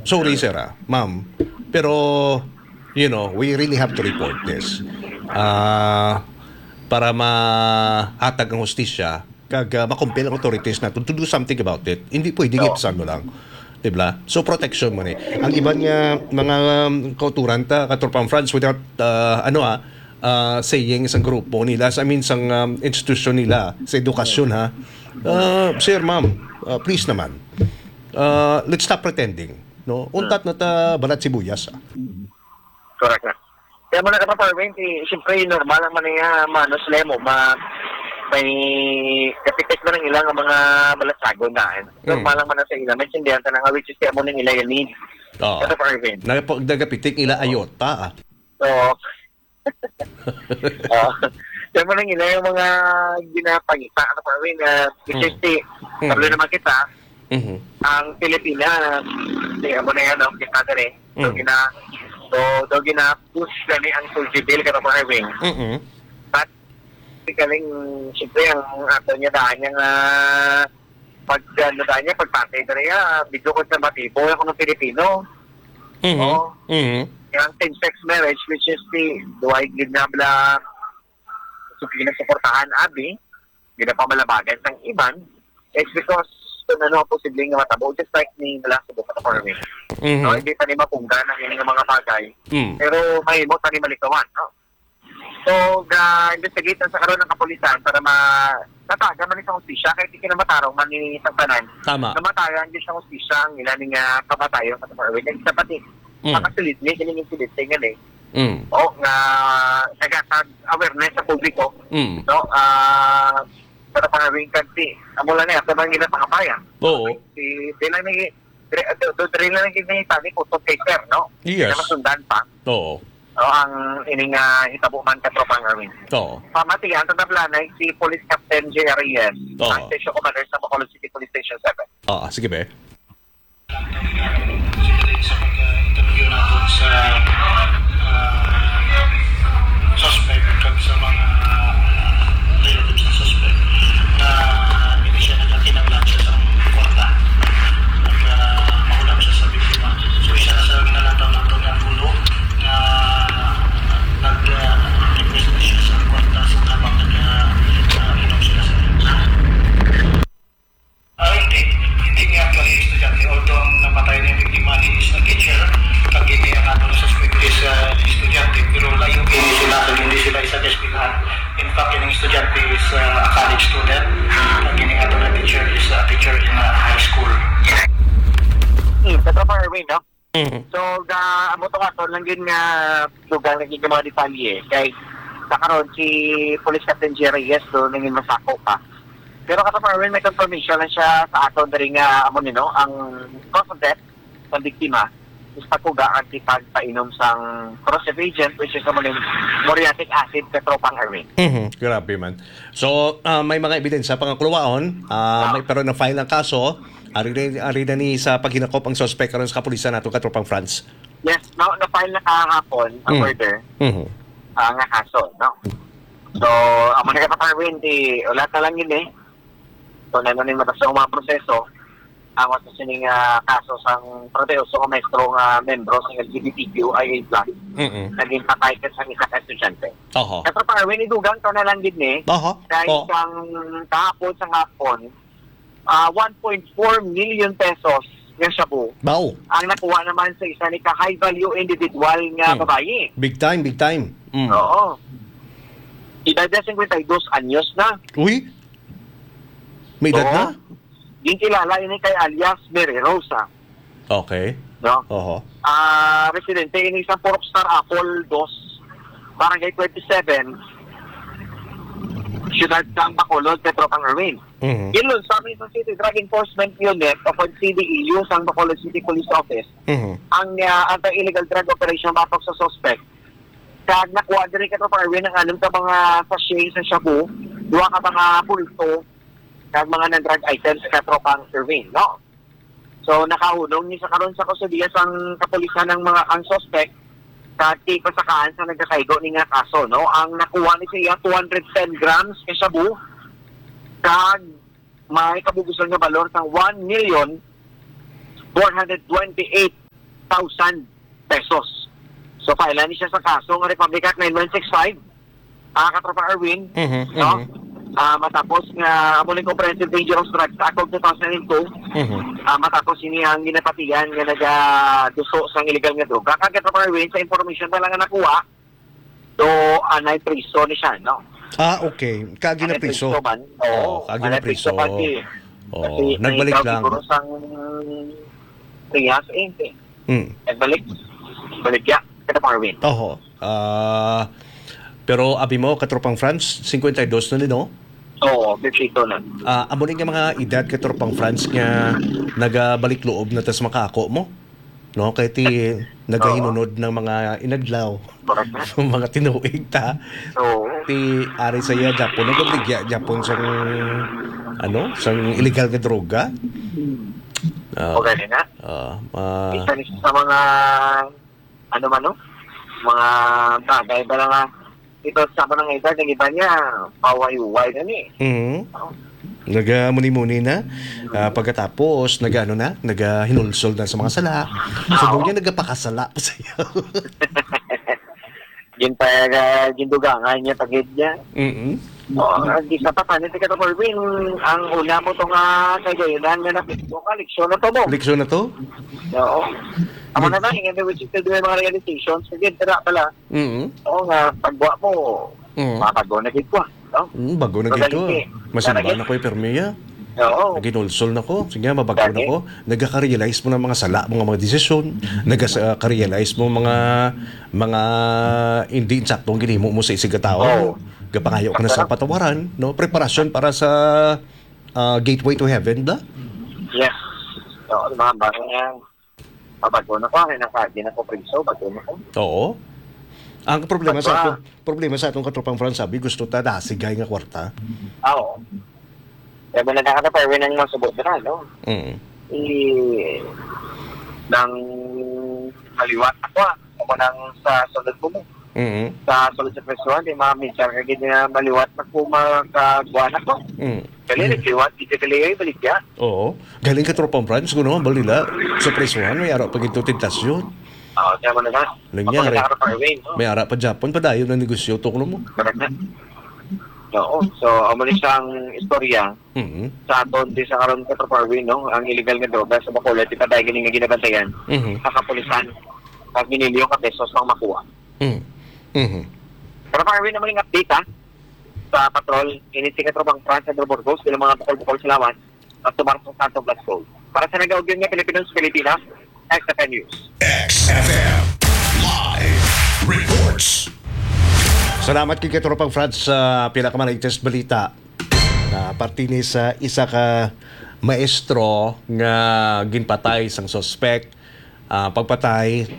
sorry sir, ma'am. Pero, we really have to report this. Para mahatag ang hustisya, makumpel ang authorities na to do something about it. Hindi pwedeng ipsan mo lang. Diba? So, protection mo ni. Ang iba niya, mga kauturan katropang France without, saying isang grupo nila, isang institusyon nila, sa edukasyon, ha? Sir, ma'am, please naman. Let's stop pretending. No? Untat na ta balat sibuyas. Correct na. Kaya mo na kapaparwing, siyempre, normal ang manos lemo, may kapitek na ng ilang mga balatsago na. Normal lang man na sa ilang. May sindihan ta na nga, which is kaya mo nang ilang yan. Kapaparwing. Nagapitek ila ayota, So, kaya mo nang ilang yung mga ginapangita, kapaparwing, which is pablo naman kita, ang Pilipinas, kaya mo na yan, kita na rin. So, gina-push gani ang Sulci Bill kapaparwing. Kaling siyempre ang ato niya daan niya pagpatay na rin video ko sa matibo ako ng Pilipino. Yung same-sex marriage, which is duway ginabla pinagsuportahan abi ginapamalabagan ng iban, it's because posibleng nga matabo, just like ni nila sa buka farming. No, hindi pa ni mapunggan ang yung mga bagay, pero may mo tani malikawan, no? So, investigate sa karon ng kapulisan para matataga man sa hustisya kahit hindi kinamatarong man ni Tampanan. Tama. Namatagan din sa hustisya ang ilan nga kapatayo sa Farway. Kasi sa pati, makasalit niya, kining incident nga O, nga nagatag awareness sa publiko. No, para Farway kasi, amula na yan, sa mga ginapakabayan. Oo. Doon lang naging tani po to taker, no? Yes. Na masundan pa. Oo. Ang ining hitabo man katropang Arwin. Pamatihan sa tablanay si Police Captain J. Arias, ang Station Commander sa Bacolod City Police Station 7. Sige be. Sa pag-interview natin sa suspect at sa mga relatives ng suspect na hindi siya nagkakinaglan siya sa kwarta at mahulam siya sa biktima. So isa na sa ginalataw ng Tonyan Pulo na nag-request na siya sa kwarta sa habang nag-inom sila sa hindi niya actually estudyante, although ang napatay na yung biktima is a teacher, kagini ang ato na suspect is estudyante, pero layo hindi sila isa despilahan. In fact, yung estudyante is a college student, kagini ato na teacher is a teacher in a high school. Ito pa Erwin, no? So, amo to ato lang yun nga lugar naging mga detalye. Kaya nakaroon si Police Captain Jerry Yes, so naging masako pa. Pero kato pa Erwin, may confirmation lang siya sa ato na rin nga, ang cause of death sa biktima is pagkuga ang pagpainom sang corrosive agent, which is muriatic acid katropang Erwin. Grabe man. So, may mga ebidensya pangakuluwaon, pero na-file ng kaso. Ari na ni sa paghinakop ang suspect karon sa kapulisan nato katropang France. Yes, na-file na kahapon ang murder. Nga kaso, no? So, amo na ka Erwin, wala ta lang yun eh. So, nanon yung matasong mga proseso ang wato sining kaso sang proteoso nga maestro nga membro sa LGBTQIA+. Naging patay ka sa isa ka estudyante. Kato Erwin, idugang to na lang din eh. Dahil isang kahapon sa hapon, 1.4 million pesos ng shabu. Wow. Ang nakuha naman sa isa ni ka-high value individual nga babae. Big time. Oo. Edad na 52 anyos na. Uy? May edad na? Yung kilala yun kay alias Mary Rosa. Okay. No? Residente in isang Purok Star Apple 2, Barangay 27, Siyudad ng Bacolod, Petropang Erwin. Yun, sa Quezon City Drug Enforcement Unit o CDEU sa Bacolod City Police Office, ang anti-illegal drug operation batok sa suspect. Kag nakuha din ka Petropang Erwin ang alam ka mga sachet sa shabu, duwa ka mga pulto, kag mga non-drug items sa Petropang Erwin, no? So, nakahulong ni sa karon sa kusodiya ang kapulisan ng mga ang suspect sa pasakaan sa nagkakaigo ni nga kaso, no? Ang nakuha ni siya 210 grams kay shabu, kag may kabugusan nga balor sa 1,428,000 pesos. So, file siya sa kaso ng Republic Act 9165. Katropa Erwin, no? Matapos nga muling Comprehensive Dangerous Drugs Act of 2002, matapos ang ginapatigan nga nagaduso sa illegal nga droga. Katropa Erwin, sa information na lang nga nakuha, do anay priso ni siya, no? Okay. Kagi na priso. Oo, kagi na priso. Kasi nagbalik lang. Siguro sang Trias, nagbalik. Balik ya, Katropa Erwin. Oo. Pero abi mo, Katropang France, 52 na din, no? Oo, 52 na. Amo nga mga edad, Katropang France, nga nagabalik loob na tas makako mo. No? Kaya ti nagahinunod ng mga inaglaw. Mga tinuig ta. Ti ari sa iya, Japon. Nagabligya, Japon sang illegal na droga. Okay na. Isa sa mga mga bagay ba lang ito sa mga edad ng iba niya paway-way na ni. Nagamuni-muni na. Pagkatapos, nagahinulsol na sa mga sala. So, doon niya nagapakasala pa sa'yo. Gindugangan niya pagid niya. Di sa papanin, tika to, Corwin, ang una mo itong kagayonan na napito ka, leksyon na to mo. Leksyon na to? Oo. Amo na ba, ingin which is to do yung mga realizations, sige, tira pala. Oo nga, pagbuwa mo, mapagbo na git ko. Bago na gito. Masimba na ko yung permiya. Oo. Naginulsol na ko. Sige, mabago na ko. Nagka-realize mo ng mga sala, mga desisyon. Nagka-realize mo mga hindi insaktong ginimo mo sa isigataw. Gapangayo ka na sa patawaran. No? Preparasyon para sa gateway to heaven, da? Yes. Oo, mga bago niya. Mabago na ko. Nakagi na ko priso. Bago na ko. Oo. Ang problema sa atong Katropang France, sabi, gusto ta dasigay nga kwarta. Oo. Kaya ba nagkakatapawi ng mga subot na, no? Nang maliwat ako, ako nang sa sulod mo. Sa sulod sa presuan, di mga minsan kagin na maliwat na kumakagwan ako. Kali, nagsiwat, di kali ay baligya. Oo. Galing Katropang France, kung naman balila, sa presuan, may araw pag ito tintasyon. Oo, kaya mo na ba? Nangyari. May ara pa Japan, padayon na negosyo, tuklo mo. Correct na. Oo. So, amuli siyang istorya sa aton di sa karon Katropang Erwin, no? Ang illegal nga droga sa Bacolod, di pa tayo gining ginabantayan sa kapulisan. Pag minilyo ka pesos pang makuha. Katropang Erwin naman yung update, ha? Sa patrol, inisi Katropang France sa Burgos, bilang mga Bacol Silawan, at tumarap sa Santo Blasco. Para sa nag-augyan nga Pilipinas, XFM News. XFM Live Reports. Salamat kay Katropang France sa pinakamalaites balita. Parte ni sa isa ka maestro nga ginpatay sang suspect. Pagpatay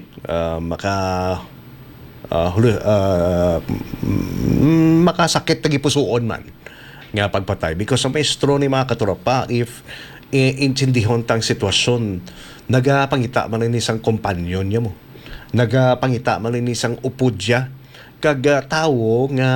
makasakit tagipusoon man nga pagpatay because ang maestro ni mga katropa if intindihon tang sitwasyon nagapangita man ni isang kompanyon niya mo nagapangita man ni isang upudya kag tawo nga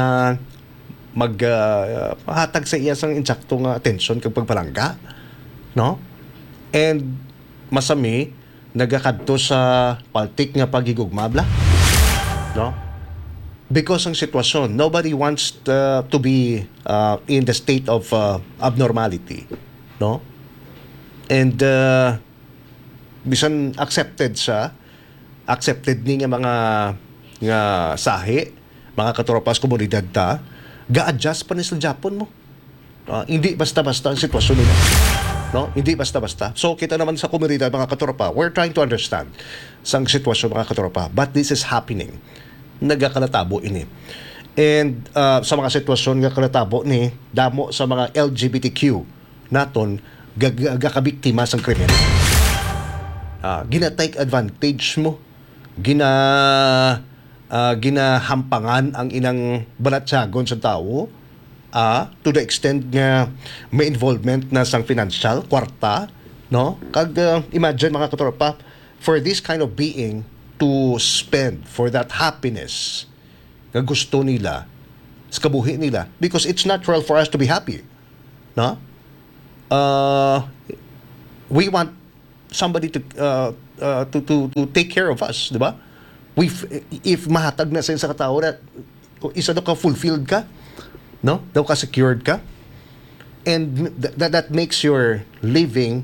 maghatag sa iya sang insaktong atensyon kag pagpalangga, no? And masami nagakadto sa paltik nga paghigugmabla, no? Because ang sitwasyon, nobody wants to be in the state of abnormality, no? And bisan accepted ni nga mga nga sahi, mga katropas komunidad ta, ga-adjust pa ni sa Japon mo. Hindi basta-basta ang sitwasyon nila. No? Hindi basta-basta. So, kita naman sa komunidad, mga katropa, we're trying to understand sang sitwasyon, mga katropa. But this is happening. Nagakalatabo ini. And sa mga sitwasyon nga kalatabo ni, damo sa mga LGBTQ naton, gakabiktima sang krimen. Gina-take advantage mo. Ginahampangan ang inang banatsagon sa tao to the extent nga may involvement na sang financial, kwarta, no? Kag imagine mga katropa, for this kind of being to spend for that happiness nga gusto nila sa kabuhi nila because it's natural for us to be happy, no? We want somebody to take care of us, di ba? If mahatag na sa katao na isa daw ka fulfilled ka, no? Daw ka secured ka, and that makes your living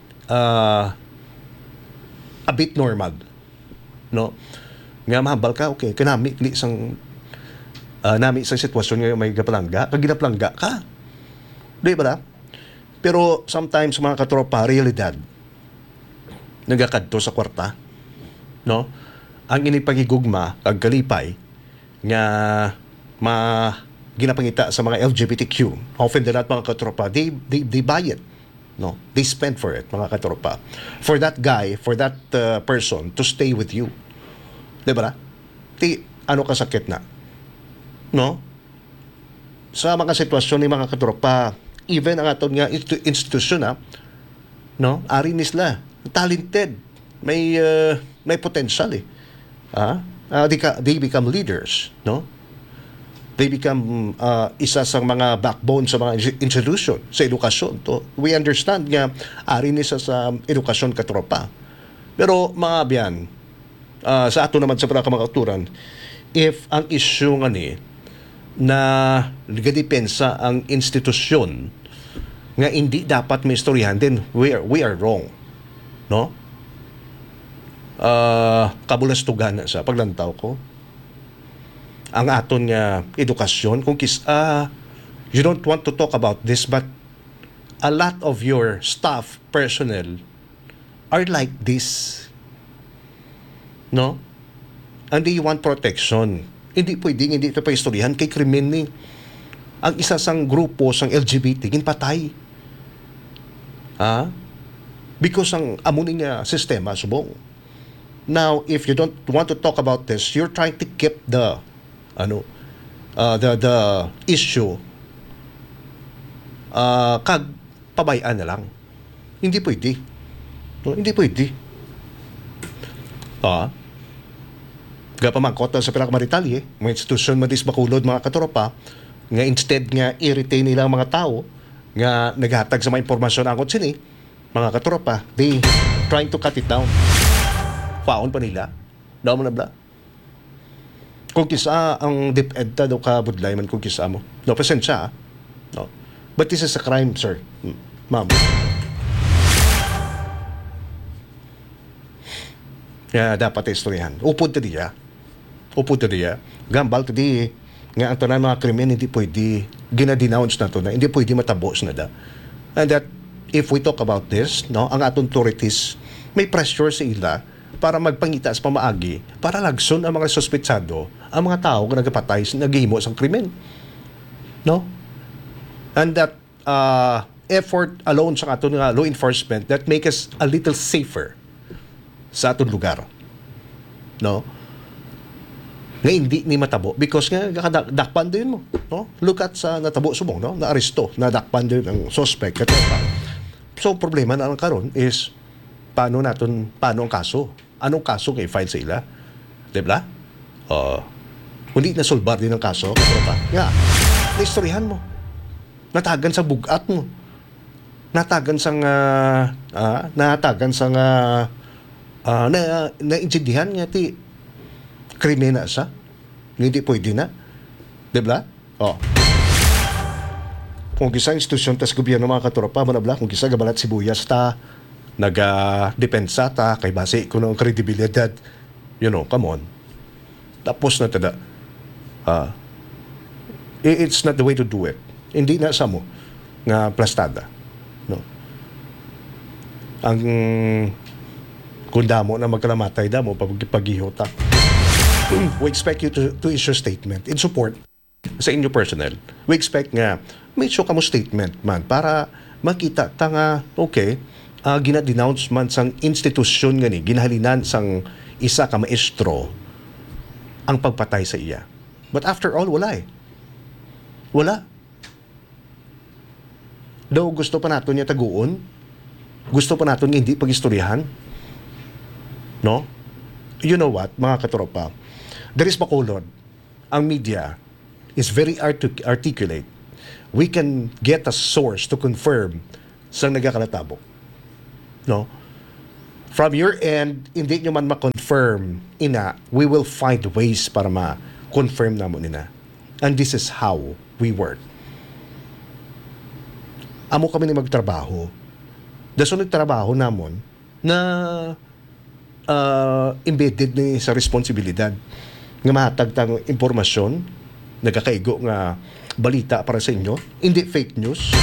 a bit normal, no? Nga mahambal ka, okay, kanami isang nami isang sitwasyon nga may gapalangga, kag ginapalangga ka, di ba? Pero sometimes mga katropa, realidad nagakadto sa kwarta, no? Ang inipagigugma kag kalipay nga ginapangita sa mga LGBTQ, often the not mga katropa, they buy it, no? They spend for it, mga katropa, for that guy, for that person to stay with you, di ba? Ano kasakit na, no? Sa mga sitwasyon ni mga katropa, even ang aton nga institusyon, no? Ari nisla talented, may potential eh. They become leaders, no? They become isa sa mga backbone sa mga institution sa edukasyon. We understand nga ari ni sa edukasyon katropa. Pero mga biyan, sa ato naman sa pagkamakaturan, if ang issue nga ni na nagadepensa ang institusyon nga hindi dapat may istoryahan, then we are wrong, no? Kabulastugan sa paglantaw ko ang aton nga edukasyon kung you don't want to talk about this, but a lot of your staff personnel are like this, no? And they want protection. Hindi pwedeng hindi ito pa istoryahan kay krimen ni ang isa sang grupo sang LGBT ginpatay, because ang amuning nga sistema subong. Now, if you don't want to talk about this, you're trying to keep the issue kag pabayaan na lang. Hindi pwede. No, hindi pwede. Gapamangkot sa pinakamaritalye, mga institusyon madis bakulod mga katropa, nga instead nga i-retain nila ang mga tao nga naghatag sa mga impormasyon angkot sini, mga katropa, they trying to cut it down. Paon pa nila. Daw mo na bla. Kung kisa ang DepEd daw ka budlay man kung kisa mo. No, pasensya. No. But this is a crime, sir. Ma'am. Kaya dapat istoryahan. Upod ta diya. Gambal ta di nga ang tanan mga krimen hindi pwede ginadenounce na to na hindi pwede matabos na da. And that if we talk about this, no, ang aton authorities may pressure sa ila para magpangita sa pamaagi para lagson ang mga suspetsado, ang mga tao nga nagapatay sa naghihimo sang krimen, no? And that effort alone sa aton nga law enforcement that make us a little safer sa aton lugar, no? Nga hindi ni matabo because nga dakpan din mo, no? Look at sa natabo subong, no? Na-aresto, nadakpan din ang suspect katropa. So problema na ang karon is paano ang kaso? Anong kaso nga i-file sa ila? Diba? Hindi na solbar din ang kaso katropa. Nga, naistoryahan mo. Natagan sa bugat mo. Natagan sa naintindihan nga ti krimen na sa hindi pwede na, diba? Kung kisa institusyon tas gobyerno mga katropa manabla, kung kisa gabalat sibuyas ta naga-depensa ta kay base ko ng kredibilidad, come on, tapos na tada. It's not the way to do it. Hindi na sa mo nga plastada, no? Ang kung damo na magkalamatay damo pag-ihota. We expect you to issue statement in support sa inyo personnel. We expect nga may show ka mo statement man para makita ta nga okay, gina-denounce man sang institusyon nga ni ginahalinan sang isa ka maestro ang pagpatay sa iya. But after all, wala. Daw gusto pa naton niya taguon, gusto pa naton hindi pag-istoryahan, no? You know what, mga katropa, there is bakulod. Ang media is very articulate. We can get a source to confirm sa nagkakalatabok, no? from your end, hindi nyo man ma-confirm, ina, we will find ways para ma-confirm na mo nina. And this is how we work. Amo kami ni magtrabaho. Daso nagtrabaho namon na embedded ni sa responsibilidad nga mahatag tang impormasyon, nagakaigo nga balita para sa inyo, hindi fake news.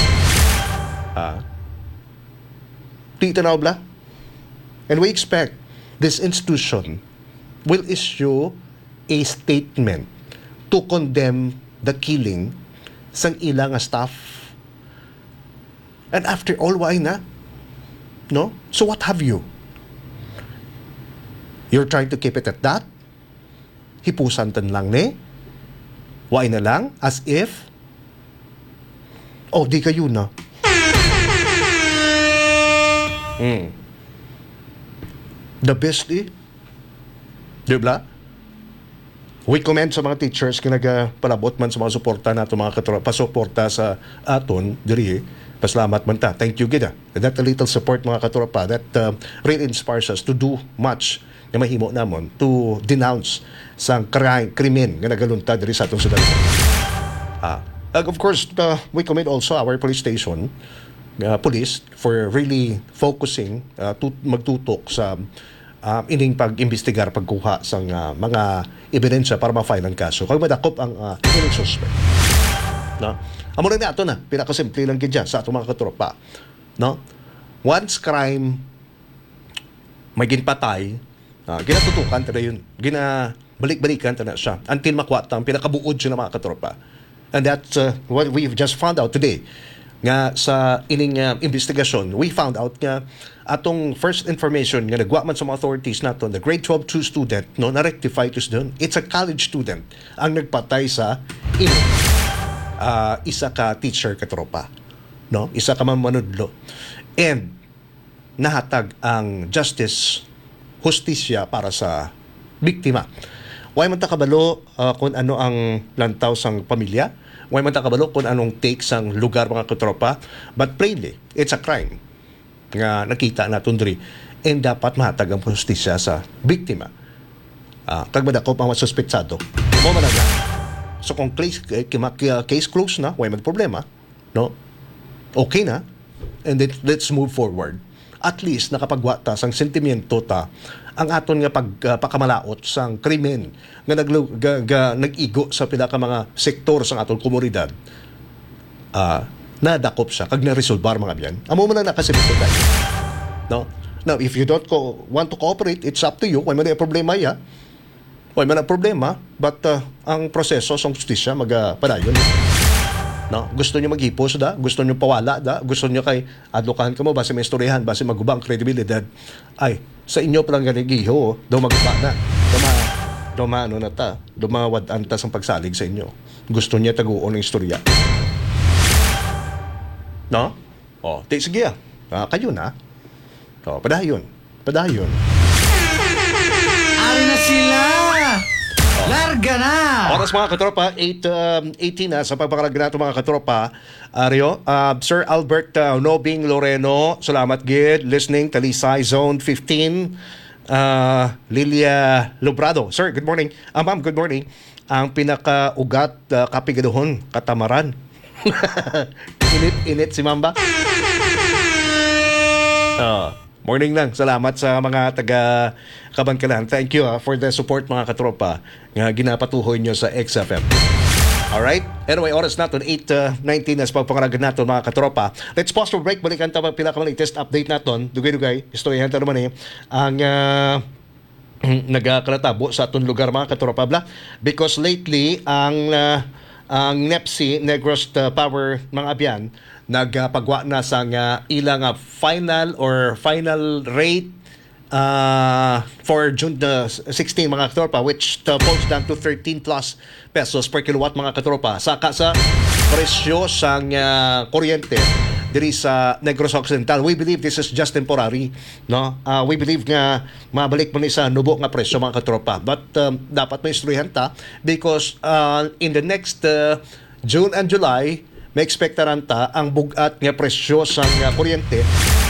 Di tanaw bla? And we expect this institution will issue a statement to condemn the killing sang ilang staff. And after all, why na? No? So what have you? You're trying to keep it at that? Hipusantan lang ni? Why na lang? As if? Oh, di kayo na. The best di ba? We commend sa mga teachers kung nagpalabot man sa mga suporta nato mga pasuporta sa aton diri. Pasalamat man ta. Thank you gida. That a little support mga katropa that really inspires us to do much na mahimo namon to denounce sang krimen nga nagalunta diri sa atong syudad. Of course, we commend also our police station police for really focusing magtutok sa ining pag-imbestigar, pagkuha sa mga ebidensya para ma-file ang kaso. Kaya madakop ang ining suspect. No? Amo rin na ito na, pinakasimple lang gid sa atong mga katropa. No? Once crime may ginpatay, ginatutukan tada yun. Ginabalik-balikan tada siya until makuha ang pinakabuod siya ng mga katropa. And that's what we've just found out today. Nga sa ining investigasyon, we found out nga atong first information nga nagwa man sa mga authorities naton, the grade 12 student, no, na-rectify to doon. It's a college student ang nagpatay sa isa ka teacher katropa, no? Isa ka manudlo. And nahatag ang justice, hustisya para sa biktima. Way man ta kabalo kung ano ang lantaw sang pamilya. Way man ta kabalo kung anong take sang lugar mga katropa. But plainly, it's a crime nga nakita naton diri, and dapat mahatag ang hustisya sa biktima. Kag madakop ang masuspetsado. Mo man na. So kung case closed na, way man problema, no? Okay na. And then let's move forward. At least nakapagwata sang sentimiento ta ang aton nga pagpakamalaot sang krimen nga nag-igo sa pila ka mga sektor sang aton komunidad. Nadakop siya kag na-resolbar mga biyan. Amo man na nakasipito tayo. No? Now, if you don't want to cooperate, it's up to you. Way man na problema ya. Way man na problema, but ang proseso sang justisya magpadayon. No, gusto niyo maghipos da, gusto niyo pawala da, gusto niyo kay adlokahan ka mo base may istoryahan, base magubang kredibilidad. Ay, sa inyo pa lang ganigiho, daw magba na. Ano na ta, dumawad anta sang pagsalig sa inyo. Gusto niya taguon ng istorya. No? Oh, sige kayo na. Oh, padayon. Ari na sila! Larga na! Oras mga katropa, 8:18 na sa pagpakalag nato mga katropa. Rio, Sir Albert Nobing Loreno, salamat gid. Listening, Talisay Zone 15. Lilia Lobrado. Sir, good morning. Ma'am, good morning. Ang pinakaugat kapigaduhon, katamaran. Init si Mamba. Morning lang. Salamat sa mga taga Kabangkalan. Thank you for the support mga katropa nga ginapatuhoy nyo sa XFM. Alright? Anyway, oras natin 8:19 na sa pagpangaragan natin mga katropa. Let's pause for break. Balikan tayo pila ka latest update natin. Dugay-dugay. Istoryahan tayo naman ang nagkalatabo sa atong lugar mga katropa bla. Because lately, ang NEPC, Negros Power mga abyan, nagpagwa na sa ilang final rate for June 16 mga katropa, which falls down to 13 plus pesos per kilowatt mga katropa. Saka sa presyo sang kuryente diri sa Negros Occidental. We believe this is just temporary, no? We believe nga mabalik man sa nubo nga presyo mga katropa. But dapat may istoryahan ta because in the next June and July may ekspektaran ta ang bugat nga presyo sa kuryente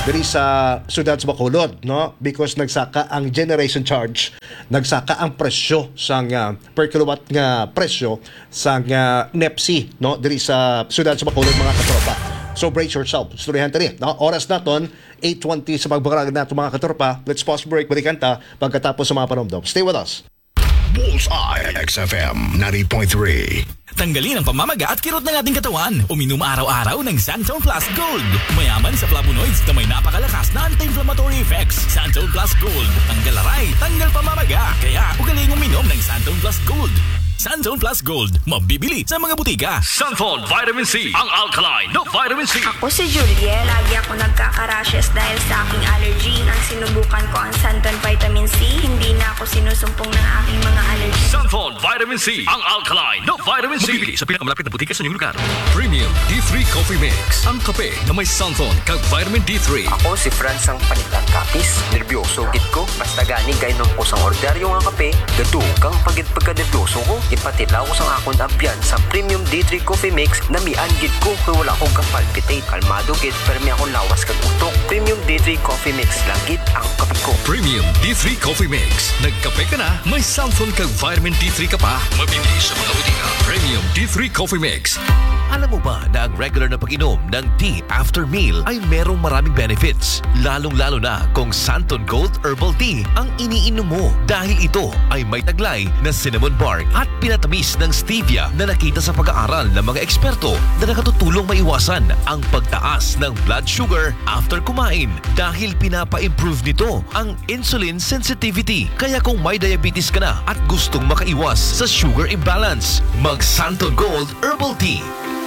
diri sa siyudad sa Bacolod, no? Because nagsaka ang generation charge, nagsaka ang presyo sa per kilowatt nga presyo sa NEPC, no? Diri sa siyudad sa Bacolod, mga katropa. So brace yourself. Storyahan tani, no? Oras naton 8:20 sa pagbakarag nato, mga katropa. Let's pause break, balikan ta pagkatapos sa mga panomdom. Stay with us. Bullseye XFM 90.3. Tanggalin ang pamamaga at kirot ng ating katawan. Uminom araw-araw ng Santon Plus Gold. Mayaman sa flavonoids na may napakalakas na anti-inflammatory effects. Santon Plus Gold. Tanggal aray, tanggal pamamaga. Kaya ugaling uminom ng Santon Plus Gold. Santon Plus Gold. Mabibili sa mga butika. Santon Vitamin C. Ang alkaline no vitamin C. Ako si Julie. Lagi ako nagkaka-rashes dahil sa aking allergy. Nang sinubukan ko ang Santon Vitamin C, hindi na ako sinusumpong ng aking mga allergy. Santon Vitamin C. Ang alkaline no vitamin C. Mabibili sa pinakamalapit na butika sa inyong lugar. Premium D3 Coffee Mix. Ang kape na may Santon kag vitamin D3. Ako si Franz ang panitan kapis. Nervyoso gid ko. Basta gani kay nung kusang orderyo nga kape. Gadukang pagit pagka-nervyoso ko. Ipatilaw ko sa akong abyan sa Premium D3 Coffee Mix na mian gid ko kay wala akong kapalpitate. Kalmado gid pero may akong lawas kag utok. Premium D3 Coffee Mix lang gid ang kape ko. Premium D3 Coffee Mix. Nagkape ka na, may Santon kag vitamin D3 ka pa. Mabibili sa mga butika. Premium D3 Coffee Mix. Alam mo ba na ang regular na pag-inom ng tea after meal ay merong maraming benefits? Lalong-lalo na kung Santon Gold Herbal Tea ang iniinom mo dahil ito ay may taglay na cinnamon bark at pinatamis ng stevia na nakita sa pag-aaral ng mga eksperto na nakatutulong maiwasan ang pagtaas ng blood sugar after kumain dahil pinapa-improve nito ang insulin sensitivity. Kaya kung may diabetes ka na at gustong makaiwas sa sugar imbalance, mag Santon Gold Herbal Tea.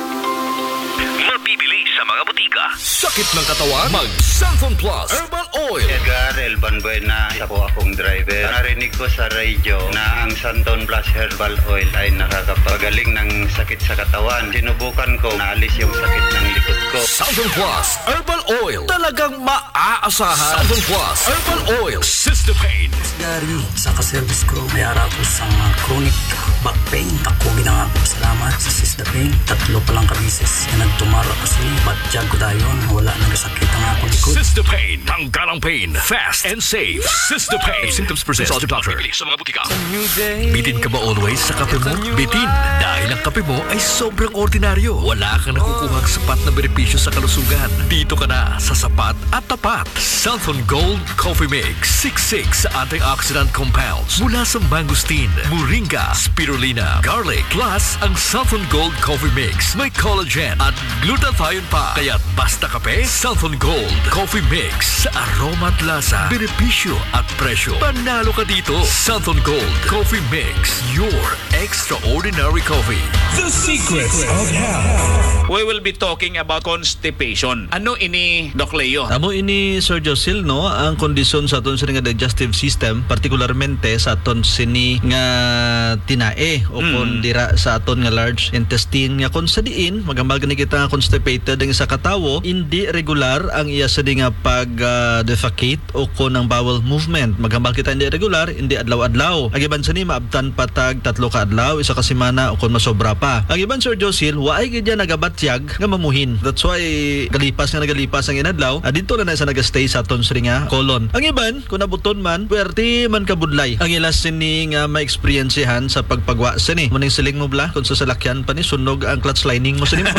Mabibili sa mga butika. Sakit ng katawan? Mag Santon Plus Herbal Oil. Edgar Elban Buena, ako akong driver. Narinig ko sa radio na ang Santon Plus Herbal Oil ay nakakapagaling ng sakit sa katawan. Sinubukan ko, naalis yung sakit ng likod ko. Santon Plus Herbal Oil. Talagang maaasahan. Santon Plus Herbal Oil. Sister Pain. Gary, sa ka-service ko, may ara ko sa chronic back pain. Ako ginangako salamat sa Sister Pain. 3 pa lang kabisis. Na nagtumara kasi batjag ko dayon. Wala nagasakit ang akong likod. Sister Pain. Tanggal ang pain. Fast and safe. Sister Pain. If symptoms persist, consult your doctor. Sa mga butika. Bitin ka ba always sa kape mo? Bitin. Dahil ang kape mo ay sobrang ordinaryo. Wala kang nakukuhang sapat na benepisyo sa kalusugan. Dito ka na sa sapat at tapat. Santon Gold Coffee Mix. 66 antioxidant compounds mula sa mangosteen, moringa, spirulina, garlic, plus ang Santon Gold Coffee Mix. May collagen at glutathione pa. Kaya basta kape, Santon Gold Coffee Mix. Sa aroma at lasa, benepisyo at presyo. Panalo ka dito. Santon Gold Coffee Mix. Your extraordinary coffee. The secrets of health. We will be talking about constipation. Ano ini, Doc Leo? Amo ini, Sir Josil, no? Ang kondisyon sa aton sini nga digestive system, partikularmente sa aton sini nga tinae o kung dira sa aton nga large intestine nga kung sa diin, magambal gani kita constipated ang isa katawo, hindi regular ang iya sa nga pag-defecate o kung ang bowel movement. Magambal kita hindi regular, hindi adlaw-adlaw. Ang iban sa ni, maabtan patag 3 ka adlaw, isa ka semana o kung masobra pa. Ang iban, Sir Josil, waay gidya nagabatyag nga mamuhin. That's why galipas ang inadlaw, dito na sa nagastay sa aton sini nga colon. Ang iban, kung nabuton man, puwerte man kabudlay. Ang ilas sini nga ma-experiencehan sa pagpagwa sini. Muning siling mo bla, kung sa salakyan pa ni, sunog ang clutch lining mo sini mo.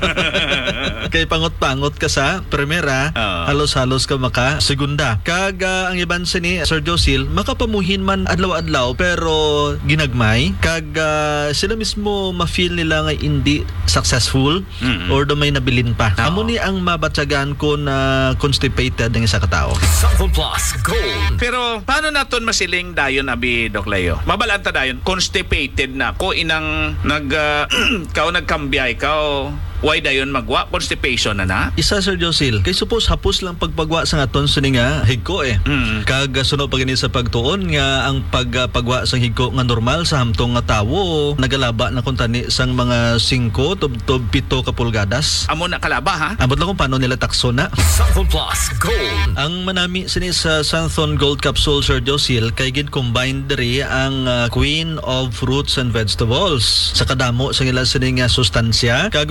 Kay pangot-pangot ka sa primera, halos-halos ka maka segunda. Kag ang iban sini, Sir Josil, makapamuhin man adlaw-adlaw pero ginagmay. Kag sila mismo ma-feel nila nga hindi successful or do may nabilin pa. Amo ni ang mabatsagan ko na constipated ng isa ka tao. Santon Plus Gold. Pero paano naton masiling dayon, abi, Doc Leo? Mabalanta dayon, constipated na ko inang nagkambiyay ka why dayon magwa constipation na? Isa, Sir Josil, kay suppose hapos lang pagpagwa sa aton sini nga higko Kag sunod pagini sa pagtuon nga ang pagpagwa sa higko nga normal sa hamtong nga tawo nagalaba na kun tani sang mga 5 tub 7 ka pulgadas. Amo na kalaba ha? Abot lang kung paano nila takso na. Santon Plus Gold. Ang manami sini sa Santon Gold Capsule, Sir Josil, kay gid combined diri ang Queen of Fruits and Vegetables sa kadamo sa ila sini nga sustansya. Kag of course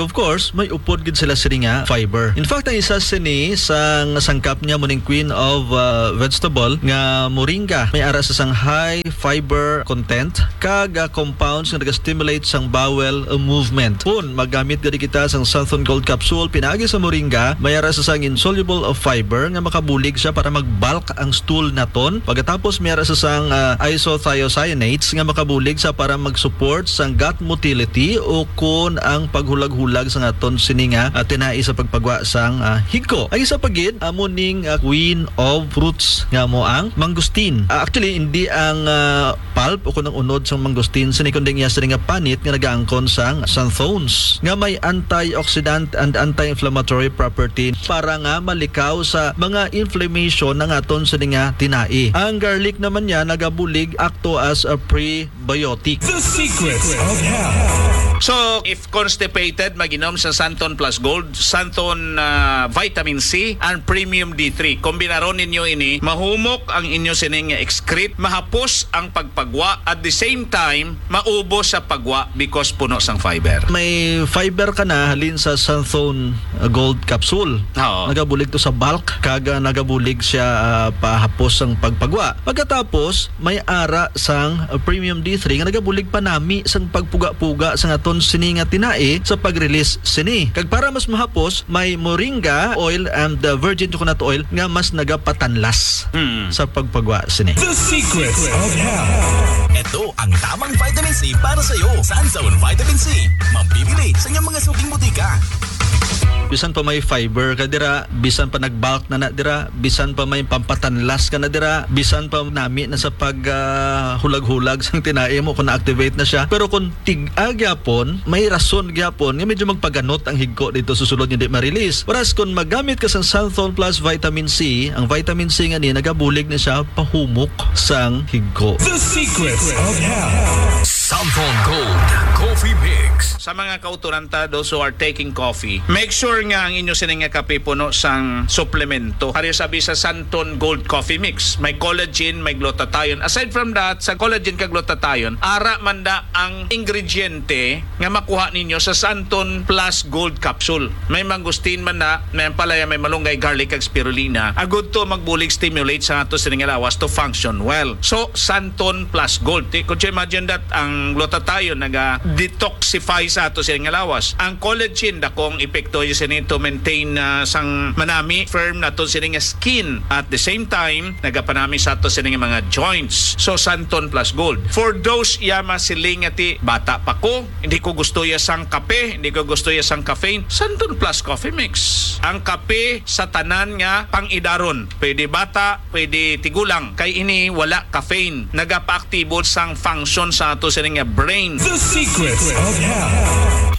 course may upod gid sila sini nga fiber. In fact ang isa sini sa sangkap niya muning queen of vegetable nga moringa may ara sa sang high fiber content kag compounds nga naga-stimulate sang bowel movement. Kung magamit gadi kita sang Santon Gold Capsule pinagi sa moringa may ara sa sang insoluble of fiber nga makabulig siya para mag-bulk ang stool naton. Pagkatapos may ara sa sang isothiocyanates nga makabulig sa para mag-support sang gut motility o kun ang paghulag-hulag sa aton sini nga tinai sa pagpagwa sang higko. Ang isa pagid amuning queen of fruits nga mo ang mangustin. Actually hindi ang pulp o kun ang unod sang mangustin sini kundi nga sini nga panit nga nagaangkon sang xanthones nga may antioxidant and anti-inflammatory property para nga malikaw sa mga inflammation ng aton sini nga tinai. Ang garlic naman niya nagabulig acto as a prebiotic. The secrets of health. So, if constipated, mag-inom sa Santon Plus Gold, Santon Vitamin C, and Premium D3. Kombinaron ninyo ini, mahumok ang inyo sining excrete, mahapos ang pagpagwa, at the same time, maubos sa pagwa because puno sang fiber. May fiber ka na halin sa Santon Gold Capsule. Oo. Nagabulig to sa bulk, kaga nagabulig siya pahapos ang pagpagwa. Pagkatapos, may ara sang Premium D3 nga nagabulig pa nami sang pagpuga-puga sang aton sini nga tinae sa pag-release sini. Kag para mas mahapos, may moringa oil and virgin coconut oil nga mas nagapatanlas sa pagpagwa sini. The secrets of health. Ito ang tamang vitamin C para sa iyo. Sanzone Vitamin C. Mabibili sa inyong mga suking butika. Bisan pa may fiber ka dira, bisan pa nagbulk na dira, bisan pa may pampatanlas ka na dira, bisan pa nami na sa pag hulag-hulag sang tinae mo kung na-activate na siya. Pero kung tig-a gyapon, may rason gyapon nga medyo magpaganot ang higko dito susunod hindi ma-release. Whereas kung magamit ka sa Santon Plus Vitamin C, ang vitamin C nga ni nagabulig na siya pahumok sang higko. The secrets of health. Santon Gold Coffee Mix. Sa mga kauturanta, those who are taking coffee, make sure nga ang inyo sining nga kape puno sang suplemento. Hari sabi sa Santon Gold Coffee Mix, may collagen, may glutathione. Aside from that, sa collagen kag glutathione, ara manda ang ingrediente nga makuha ninyo sa Santon Plus Gold Capsule. May mangustin man na, may palaya, may malunggay, garlic kag spirulina. Agud to magbulig stimulate sa ato sining lawas to function well. So Santon Plus Gold. Could you imagine that ang glutathione naga-detoxify sa ato sining lawas. Ang collagen dakong epekto yun to maintain sang manami firm na to sining skin. At the same time, nagapanami sa ato sining mga joints. So Santon Plus Gold. For those yama siling ati bata pa ko, hindi ko gusto ya sang kape, hindi ko gusto ya sang caffeine, Santon Plus Coffee Mix. Ang kape sa tanan nga pang-idaron. Pwede bata, pwede tigulang. Kay ini wala caffeine. Nagapa-aktibo sang function sa ato sining brain. The secrets of health.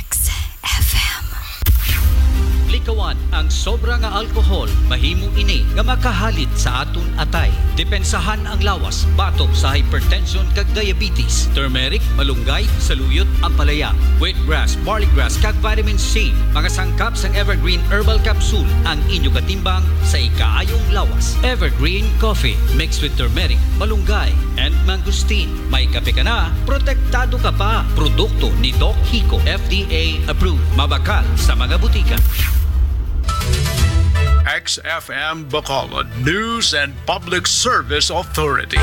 Likawan ang sobra nga alkohol mahimo ini nga makahalit sa aton atay. Depensahan ang lawas batok sa hypertension kag diabetes. Turmeric, malunggay, saluyot, ampalaya, wheatgrass, barleygrass kag vitamin C. Mga sangkap sang Evergreen Herbal Capsule ang inyo katimbang sa ikaayong lawas. Evergreen Coffee mixed with turmeric, malunggay, and mangustin. May kape ka na, protektado ka pa. Produkto ni Doc Hico, FDA approved. Mabakal sa mga butika. XFM Bacolod News and Public Service Authority.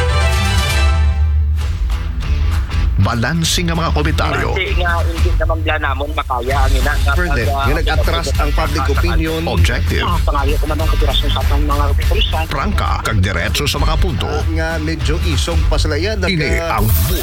Balansing ang mga komentaryo. Kasi nga hindi naman bla namon makaya ang ina. Further, nga nag-atras ang public opinion. Objective. Pangayo ko naman operasyon sa atong mga operasyon. Prangka, kag diretso sa mga punto. Nga medyo isog pa sila yan. Ini ang